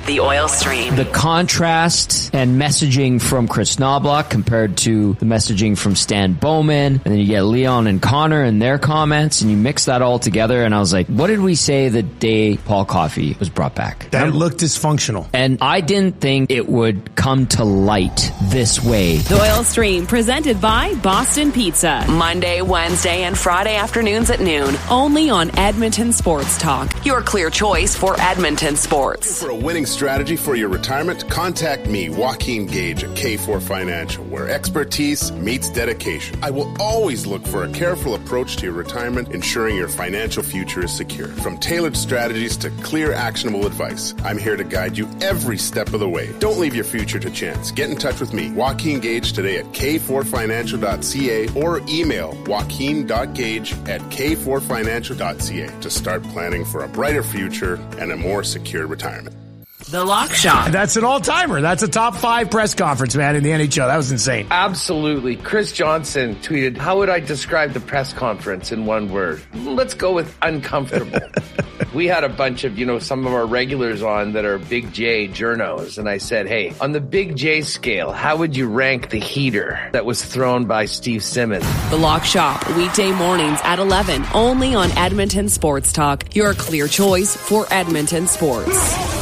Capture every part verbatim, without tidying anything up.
The Oil Stream. The contrast and messaging from Chris Knobloch compared to the messaging from Stan Bowman, and then you get Leon and Connor and their comments, and you mix that all together, and I was like, what did we say the day Paul Coffey was brought back? That it looked dysfunctional. And I didn't think it would come to light this way. The Oil Stream, presented by Boston Pizza. Monday, Wednesday, and Friday afternoons at noon. Only on Edmonton Sports Talk. Your clear choice for Edmonton sports. For a winning strategy for your retirement, contact me, Joaquin Gage at K four Financial, where expertise meets dedication. I will always look for a careful approach to your retirement, ensuring your financial future is secure. From tailored strategies to clear, actionable advice, I'm here to guide you every step of the way. Don't leave your future to chance. Get in touch with me, Joaquin Gage, today at k four financial dot c a or email joaquin dot gage at k four financial dot c a to start planning for a brighter future and a more secure retirement. The Lock Shop. That's an all-timer. That's a top five press conference, man, in the N H L. That was insane. Absolutely. Chris Johnson tweeted, how would I describe the press conference in one word? Let's go with uncomfortable. We had a bunch of, you know, some of our regulars on that are Big J journos, and I said, hey, on the Big J scale, how would you rank the heater that was thrown by Steve Simmons? The Lock Shop, weekday mornings at eleven, only on Edmonton Sports Talk. Your clear choice for Edmonton sports.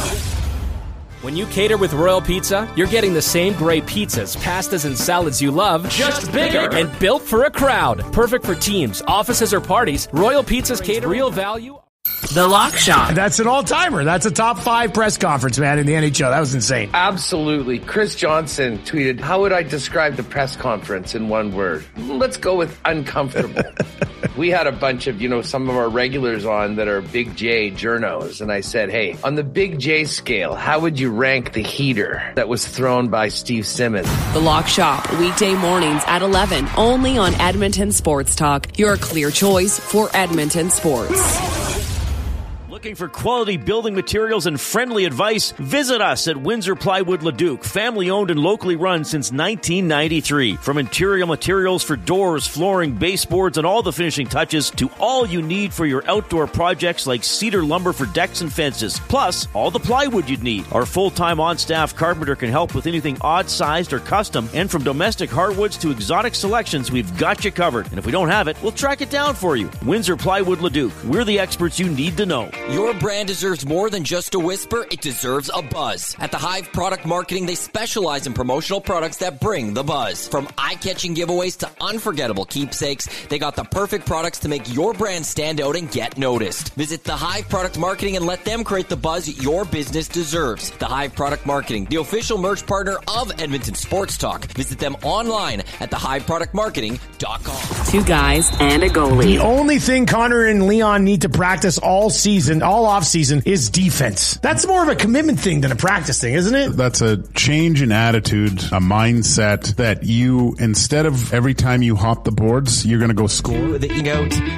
When you cater with Royal Pizza, you're getting the same great pizzas, pastas, and salads you love, just bigger and built for a crowd. Perfect for teams, offices, or parties, Royal Pizza's cater real value. The Lock Shop. That's an all-timer. That's a top five press conference, man, in the N H L. That was insane. Absolutely. Chris Johnson tweeted, how would I describe the press conference in one word? Let's go with uncomfortable. We had a bunch of, you know, some of our regulars on that are Big J journos, and I said, hey, on the Big J scale, how would you rank the heater that was thrown by Steve Simmons? The Lock Shop, weekday mornings at eleven, only on Edmonton Sports Talk. Your clear choice for Edmonton sports. Looking for quality building materials and friendly advice? Visit us at Windsor Plywood Leduc, family owned and locally run since nineteen ninety-three. From interior materials for doors, flooring, baseboards, and all the finishing touches to all you need for your outdoor projects like cedar lumber for decks and fences, plus all the plywood you'd need. Our full-time on-staff carpenter can help with anything odd-sized or custom, and from domestic hardwoods to exotic selections, we've got you covered. And if we don't have it, we'll track it down for you. Windsor Plywood Leduc. We're the experts you need to know. Your brand deserves more than just a whisper. It deserves a buzz. At the Hive Product Marketing, they specialize in promotional products that bring the buzz. From eye-catching giveaways to unforgettable keepsakes, they got the perfect products to make your brand stand out and get noticed. Visit the Hive Product Marketing and let them create the buzz your business deserves. The Hive Product Marketing, the official merch partner of Edmonton Sports Talk. Visit them online at the hive product marketing dot com. Two guys and a goalie. The only thing Connor and Leon need to practice all season, all off season, is defense. That's more of a commitment thing than a practice thing, isn't it? That's a change in attitude, a mindset that you, instead of every time you hop the boards, you're going to go score. The, you know,